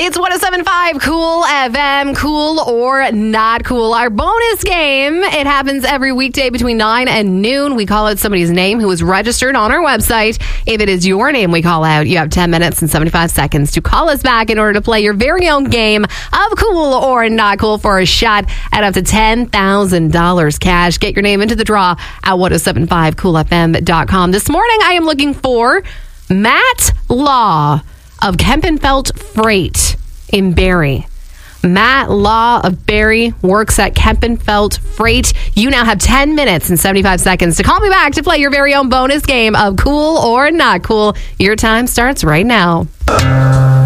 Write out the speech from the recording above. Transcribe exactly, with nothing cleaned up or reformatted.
It's one oh seven point five Cool F M, cool or not cool. Our bonus game, it happens every weekday between nine and noon. We call out somebody's name who is registered on our website. If it is your name we call out, you have ten minutes and seventy-five seconds to call us back in order to play your very own game of cool or not cool for a shot at up to ten thousand dollars cash. Get your name into the draw at ten seventy-five cool f m dot com. This morning, I am looking for Matt Law of Kempenfelt Freight in Barrie. Matt Law of Barrie works at Kempenfelt Freight. You now have ten minutes and seventy-five seconds to call me back to play your very own bonus game of cool or not cool. Your time starts right now.